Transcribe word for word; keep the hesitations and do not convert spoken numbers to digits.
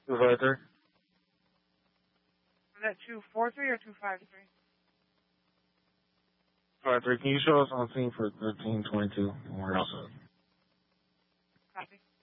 two five three. Was that two four three or two five three? Five three. Can you show us on scene for thirteen twenty-two? And we're outside. Copy.